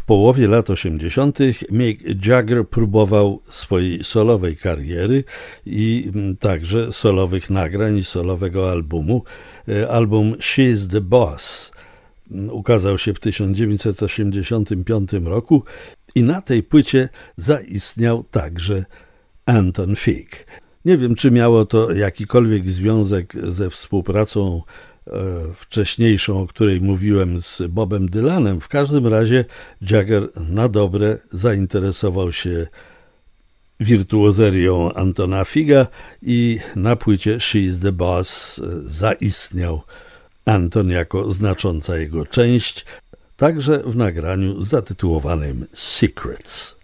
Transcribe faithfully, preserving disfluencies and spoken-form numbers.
w połowie lat osiemdziesiątych Mick Jagger próbował swojej solowej kariery i także solowych nagrań i solowego albumu. Album She's the Boss ukazał się w tysiąc dziewięćset osiemdziesiątym piątym roku i na tej płycie zaistniał także Anton Fig. Nie wiem, czy miało to jakikolwiek związek ze współpracą e, wcześniejszą, o której mówiłem, z Bobem Dylanem. W każdym razie Jagger na dobre zainteresował się wirtuozerią Antona Figa i na płycie She's the Boss zaistniał Anton jako znacząca jego część, także w nagraniu zatytułowanym Secrets.